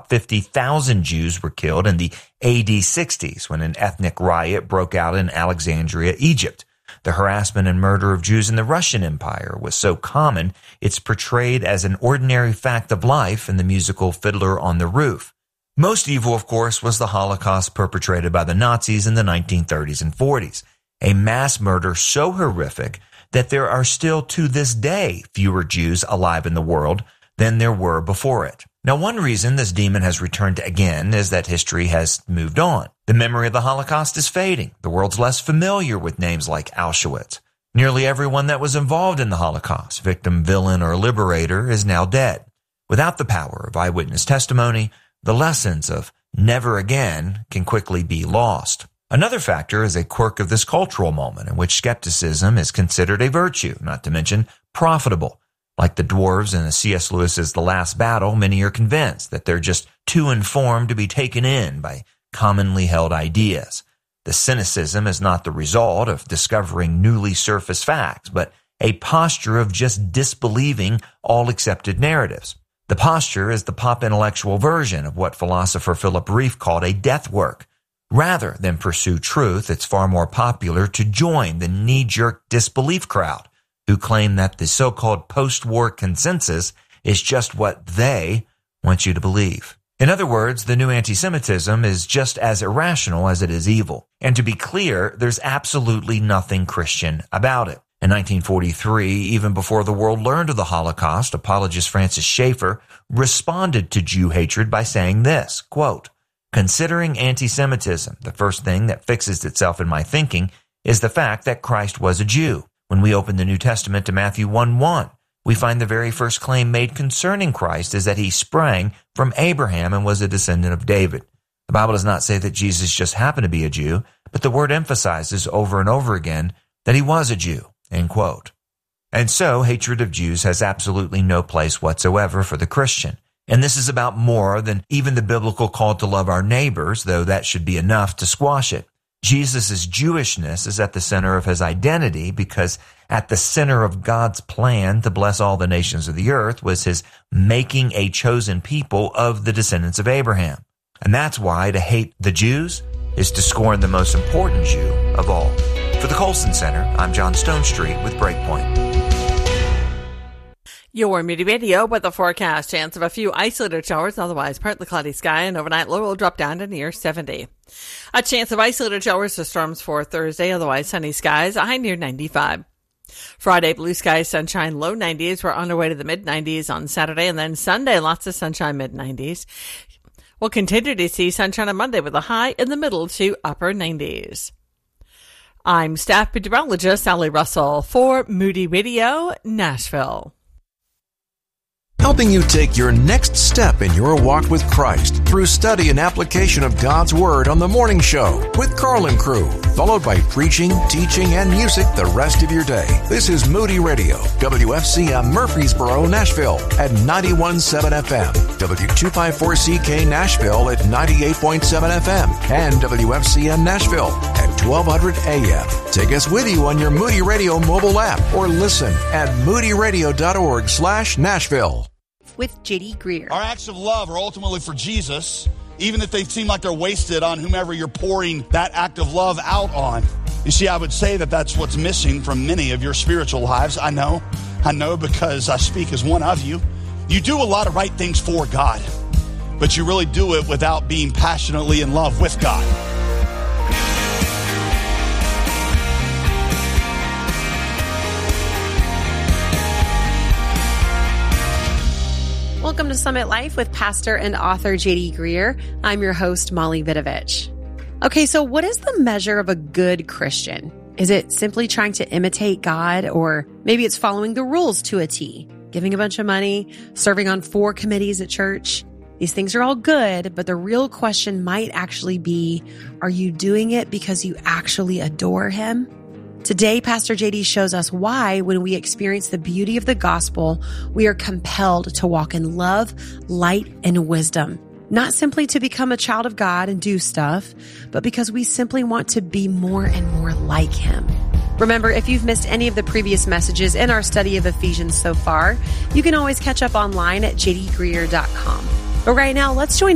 about 50,000 Jews were killed in the AD 60s when an ethnic riot broke out in Alexandria, Egypt. The harassment and murder of Jews in the Russian Empire was so common, it's portrayed as an ordinary fact of life in the musical Fiddler on the Roof. Most evil, of course, was the Holocaust perpetrated by the Nazis in the 1930s and 40s, a mass murder so horrific that there are still to this day fewer Jews alive in the world than there were before it. Now, one reason this demon has returned again is that history has moved on. The memory of the Holocaust is fading. The world's less familiar with names like Auschwitz. Nearly everyone that was involved in the Holocaust, victim, villain, or liberator, is now dead. Without the power of eyewitness testimony, the lessons of never again can quickly be lost. Another factor is a quirk of this cultural moment in which skepticism is considered a virtue, not to mention profitable. Like the dwarves in C.S. Lewis's The Last Battle, many are convinced that they're just too informed to be taken in by commonly held ideas. The cynicism is not the result of discovering newly surfaced facts, but a posture of just disbelieving all accepted narratives. The posture is the pop intellectual version of what philosopher Philip Rieff called a death work. Rather than pursue truth, it's far more popular to join the knee-jerk disbelief crowd who claim that the so-called post-war consensus is just what they want you to believe. In other words, the new anti-Semitism is just as irrational as it is evil. And to be clear, there's absolutely nothing Christian about it. In 1943, even before the world learned of the Holocaust, apologist Francis Schaeffer responded to Jew hatred by saying this, quote, "Considering anti-Semitism, the first thing that fixes itself in my thinking is the fact that Christ was a Jew. When we open the New Testament to Matthew 1:1, we find the very first claim made concerning Christ is that he sprang from Abraham and was a descendant of David. The Bible does not say that Jesus just happened to be a Jew, but the word emphasizes over and over again that he was a Jew." End quote. And so, hatred of Jews has absolutely no place whatsoever for the Christian. And this is about more than even the biblical call to love our neighbors, though that should be enough to squash it. Jesus' Jewishness is at the center of his identity because at the center of God's plan to bless all the nations of the earth was his making a chosen people of the descendants of Abraham. And that's why to hate the Jews is to scorn the most important Jew of all. For the Colson Center, I'm John Stonestreet with Breakpoint. Your Moody Radio with the forecast. Chance of a few isolated showers, otherwise partly cloudy sky, and overnight low will drop down to near 70. A chance of isolated showers to storms for Thursday, otherwise sunny skies, a high near 95. Friday, blue skies, sunshine, low 90s. We're on our way to the mid-90s on Saturday, and then Sunday, lots of sunshine, mid-90s. We'll continue to see sunshine on Monday with a high in the middle to upper 90s. I'm staff meteorologist Sally Russell for Moody Radio, Nashville. Helping you take your next step in your walk with Christ through study and application of God's Word on The Morning Show with Carl and crew, followed by preaching, teaching, and music the rest of your day. This is Moody Radio, WFCM Murfreesboro, Nashville at 91.7 FM, W254CK Nashville at 98.7 FM, and WFCM Nashville at 1200 AM. Take us with you on your Moody Radio mobile app or listen at moodyradio.org/Nashville. With J.D. Greer. Our acts of love are ultimately for Jesus, even if they seem like they're wasted on whomever you're pouring that act of love out on. You see, I would say that that's what's missing from many of your spiritual lives. I know because I speak as one of you. You do a lot of right things for God, but you really do it without being passionately in love with God. Welcome to Summit Life with pastor and author J.D. Greer. I'm your host, Molly Vidovich. Okay, so what is the measure of a good Christian? Is it simply trying to imitate God, or maybe it's following the rules to a T, giving a bunch of money, serving on 4 committees at church? These things are all good, but the real question might actually be, are you doing it because you actually adore Him? Today, Pastor JD shows us why, when we experience the beauty of the gospel, we are compelled to walk in love, light, and wisdom. Not simply to become a child of God and do stuff, but because we simply want to be more and more like Him. Remember, if you've missed any of the previous messages in our study of Ephesians so far, you can always catch up online at jdgreer.com. But right now, let's join